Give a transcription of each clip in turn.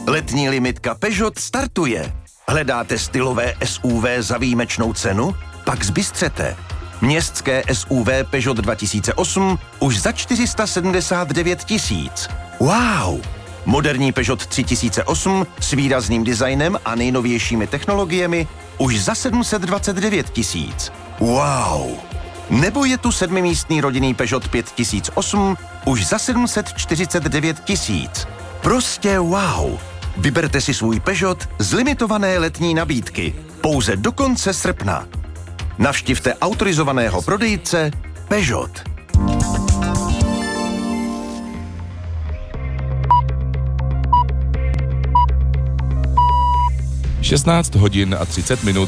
Letní limitka Peugeot startuje. Hledáte stylové SUV za výjimečnou cenu? Pak zbystřete. Městské SUV Peugeot 2008 už za 479 000. Wow! Moderní Peugeot 3008 s výrazným designem a nejnovějšími technologiemi už za 729 000. Wow! Nebo je tu 7místný rodinný Peugeot 5008 už za 749 000. Prostě wow! Vyberte si svůj Peugeot z limitované letní nabídky pouze do konce srpna. Navštivte autorizovaného prodejce Peugeot. Šestnáct hodin a 30 minut.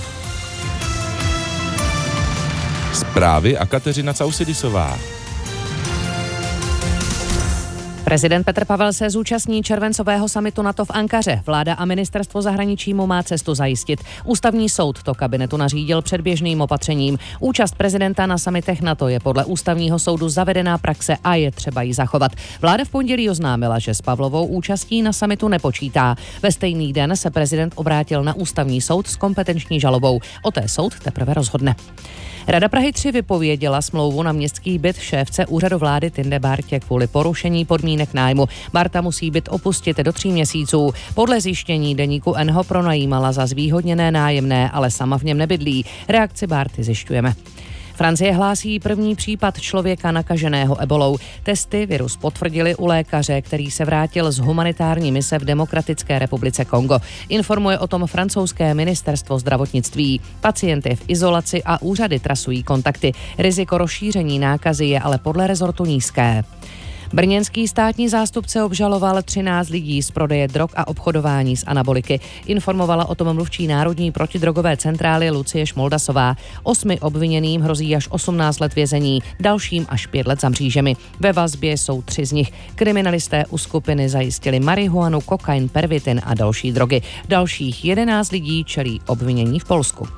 Zprávy a Kateřina Causidisová. Prezident Petr Pavel se zúčastní červencového summitu NATO v Ankaře. Vláda a ministerstvo zahraničí mu má cestu zajistit. Ústavní soud to kabinetu nařídil předběžným opatřením. Účast prezidenta na summitech NATO je podle ústavního soudu zavedená praxe a je třeba ji zachovat. Vláda v pondělí oznámila, že s Pavlovou účastí na summitu nepočítá. Ve stejný den se prezident obrátil na ústavní soud s kompetenční žalobou. O té soud teprve rozhodne. Rada Prahy 3 vypověděla smlouvu na městský byt šéfce úřadu vlády Tinde Bártě kvůli porušení podmínek nájmu. Bárta musí byt opustit do 3 měsíců. Podle zjištění deníku N ho pronajímala za zvýhodněné nájemné, ale sama v něm nebydlí. Reakci Bárty zjišťujeme. Francie hlásí první případ člověka nakaženého ebolou. Testy virus potvrdili u lékaře, který se vrátil z humanitární mise v Demokratické republice Kongo. Informuje o tom francouzské ministerstvo zdravotnictví. Pacient je v izolaci a úřady trasují kontakty. Riziko rozšíření nákazy je ale podle rezortu nízké. Brněnský státní zástupce obžaloval 13 lidí z prodeje drog a obchodování s anaboliky. Informovala o tom mluvčí Národní protidrogové centrály Lucie Šmoldasová. 8 obviněným hrozí až 18 let vězení, dalším až 5 let za mřížemi. Ve vazbě jsou 3 z nich. Kriminalisté u skupiny zajistili marihuanu, kokain, pervitin a další drogy. Dalších 11 lidí čelí obvinění v Polsku.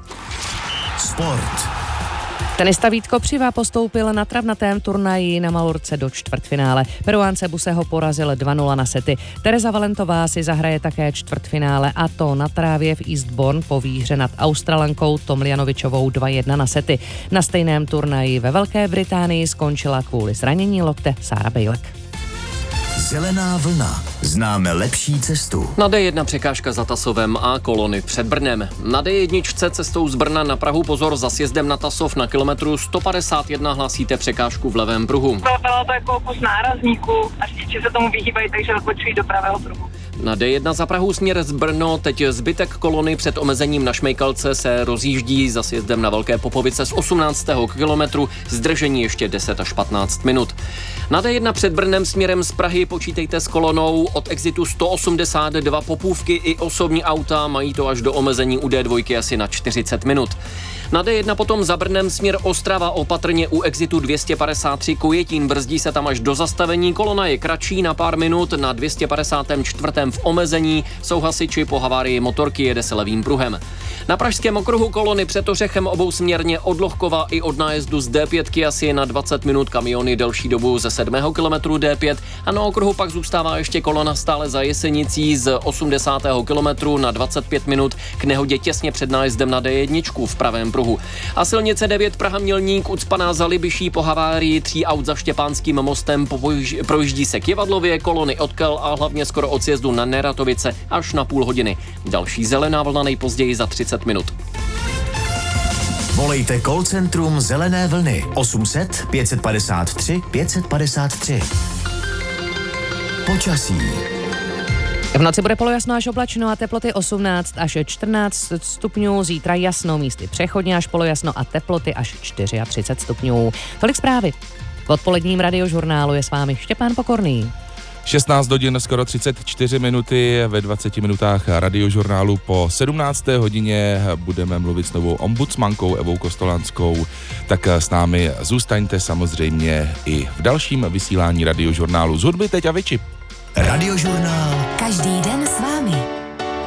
Sport. Tenista Vítko Přiva postoupil na travnatém turnaji na Malorce do čtvrtfinále. Peruánce Buseho porazil 2-0 na sety. Tereza Valentová si zahraje také čtvrtfinále, a to na trávě v Eastbourne po výhře nad Australankou Tomljanovičovou 2-1 na sety. Na stejném turnaji ve Velké Británii skončila kvůli zranění lokte Sára Bejlek. Zelená vlna. Známe lepší cestu. Na D1 překážka za Tasovem a kolony před Brnem. Na D1 cestou z Brna na Prahu pozor za sjezdem na Tasov na kilometru 151 hlásíte překážku v levém pruhu. Bylo to jako kus nárazníku a řidiči se tomu vyhýbají, takže odbočují do pravého pruhu. Na D1 za Prahu směr z Brno, teď zbytek kolony před omezením na Šmejkalce se rozjíždí za sjezdem na Velké Popovice z 18. kilometru, zdržení ještě 10 až 15 minut. Na D1 před Brnem směrem z Prahy počítejte s kolonou od exitu 182 Popůvky i osobní auta, mají to až do omezení u D2 asi na 40 minut. Na D1 potom za Brnem směr Ostrava opatrně u exitu 253 Kojetín, brzdí se tam až do zastavení, kolona je kratší na pár minut, na 254. v omezení, jsou hasiči po havárii motorky, jede se levým pruhem. Na pražském okruhu kolony před Ořechem obousměrně od Lohkova i od nájezdu z D5 asi na 20 minut, kamiony delší dobu ze 7. kilometru D5 a na okruhu pak zůstává ještě kolona stále za Jesenicí z 80. kilometru na 25 minut k nehodě těsně před nájezdem na D1 v pravém pruhu. A silnice 9 Praha Mělník ucpaná za Libyší po havárii 3 aut za Štěpánským mostem projíždí se k Jevadlově, kolony od Kel a hlavně skoro od sjezdu na Neratovice až na půl hodiny. Další zelená vlna nejpozději za 30 minut. Volejte call centrum Zelené vlny 800 553 553. Počasí. V noci bude polojasno až oblačno a teploty 18 až 14 stupňů, zítra jasno, místy přechodně až polojasno a teploty až 34 stupňů. Tolik zprávy. V odpoledním radiožurnálu je s vámi Štěpán Pokorný. 16 hodin, skoro 34 minuty, ve 20 minutách radiožurnálu po 17. hodině budeme mluvit s novou ombudsmankou Evou Kostolanskou, tak s námi zůstaňte samozřejmě i v dalším vysílání radiožurnálu. Z hudby teď a vyči. Radiožurnál. Každý den s